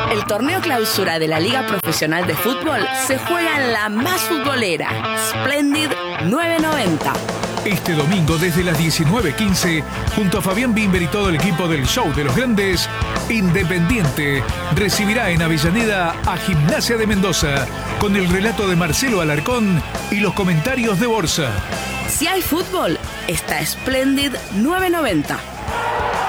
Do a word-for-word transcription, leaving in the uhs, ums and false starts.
El torneo clausura de la Liga Profesional de Fútbol se juega en la más futbolera, Splendid nueve noventa. Este domingo desde las diecinueve quince, junto a Fabián Bimber y todo el equipo del Show de los Grandes, Independiente recibirá en Avellaneda a Gimnasia de Mendoza, con el relato de Marcelo Alarcón y los comentarios de Borsa. Si hay fútbol, está Splendid nueve noventa.